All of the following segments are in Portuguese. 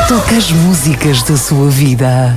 Toca as músicas da sua vida.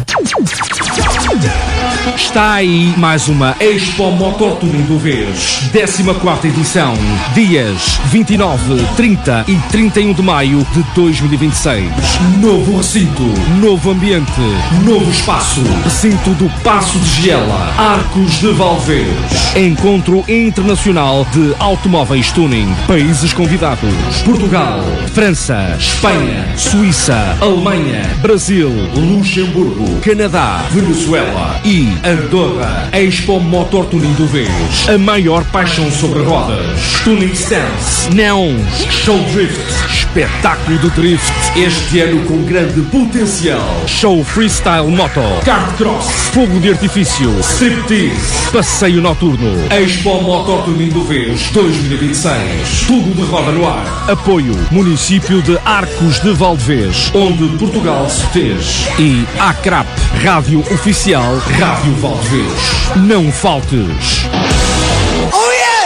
Está aí mais uma Expo Motor Tuning do Vez, 14ª edição, dias 29, 30 e 31 de maio de 2026. Novo recinto, novo ambiente, novo espaço. Recinto do Paço de Giela, Arcos de Valdevez. Encontro internacional de automóveis tuning. Países convidados: Portugal, França, Espanha, Suíça, Alemanha, Brasil, Luxemburgo, Canadá, Venezuela e Andorra. Expo Motor Tuning do Vez, a maior paixão sobre rodas. Tuning stands, neons, show drift, espetáculo de drift. Este ano com grande potencial. Show freestyle moto, kart cross, fogo de artifício, striptease, passeio noturno. Expo Motor Tuning do Vez 2026. Tudo de roda no ar. Apoio Município de Arcos de Valdevez, onde Portugal se fez. E ACRAP, Rádio Oficial Rádio Valdevez. Não faltes. Oh yeah!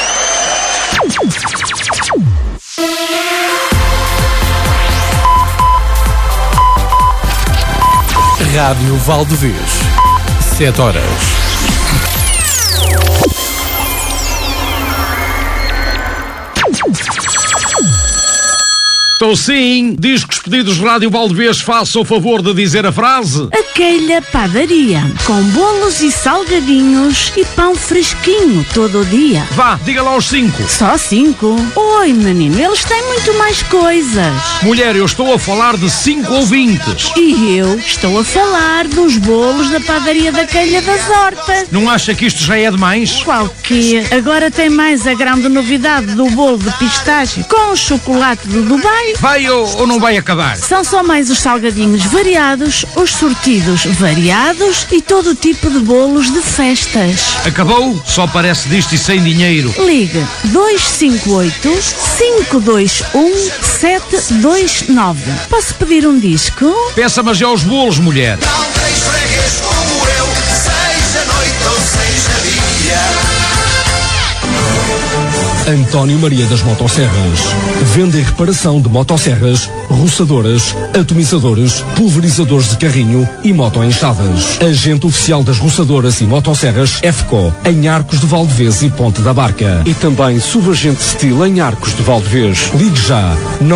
Rádio Valdevez, 7 horas. Estou sim. Discos Pedidos Rádio Valdevez, faça o favor de dizer a frase. Aquela padaria, com bolos e salgadinhos e pão fresquinho todo o dia. Vá, diga lá os 5. Só 5? Oi, menino, eles têm muito mais coisas. Mulher, eu estou a falar de 5 ouvintes. E eu estou a falar dos bolos da padaria da Calha das Hortas. Não acha que isto já é demais? Qual que? Agora tem mais a grande novidade do bolo de pistache com o chocolate do Dubai. Vai ou não vai acabar? São só mais os salgadinhos variados, os sortidos variados e todo o tipo de bolos de festas. Acabou? Só parece disto e sem dinheiro. Ligue 258-521-729. Posso pedir um disco? Peça-me já os bolos, mulher. Não tens freguês como eu, seja noite ou seja dia. António Maria das Motosserras. Venda e reparação de motosserras, roçadoras, atomizadores, pulverizadores de carrinho e motoenxadas. Agente oficial das roçadoras e motosserras FCO, em Arcos de Valdevez e Ponte da Barca. E também subagente Steel em Arcos de Valdevez. Ligue já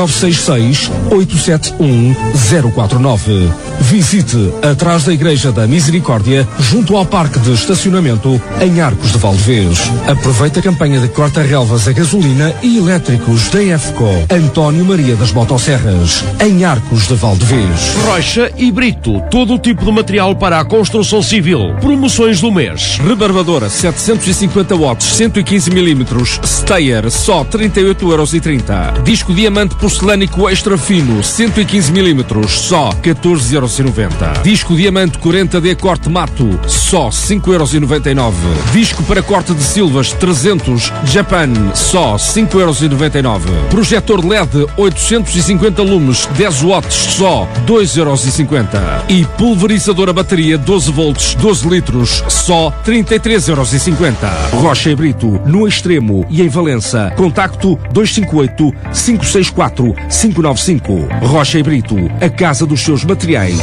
966-871-049. Visite atrás da Igreja da Misericórdia, junto ao Parque de Estacionamento, em Arcos de Valdevez. Aproveite a campanha de corta-relvas a gasolina e elétricos da FCO. António Maria das Motosserras, em Arcos de Valdevez. Rocha e Brito, todo o tipo de material para a construção civil. Promoções do mês. Rebarbadora 750 watts, 115 mm, Steyr, só 38,30€. Disco diamante porcelânico extra fino, 115 mm, só 14,90€. Disco diamante 40D corte mato, só 5,99€. Disco para corte de silvas 300 Japan, só 5,99€. Projetor LED 850 lumes, 10 watts, só 2,50€. E pulverizador a bateria 12 volts, 12 litros, só 33,50€. Rocha e Brito, no Extremo e em Valença. Contacto 258-564-595. Rocha e Brito, a casa dos seus materiais.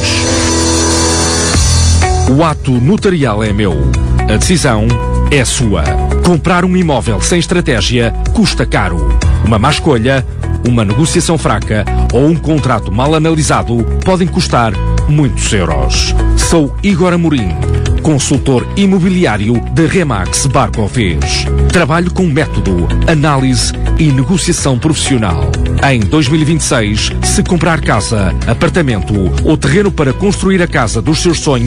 O ato notarial é meu. A decisão é sua. Comprar um imóvel sem estratégia custa caro. Uma má escolha, uma negociação fraca ou um contrato mal analisado podem custar muitos euros. Sou Igor Amorim, consultor imobiliário da Remax Barcovez. Trabalho com método, análise e negociação profissional. Em 2026, se comprar casa, apartamento ou terreno para construir a casa dos seus sonhos,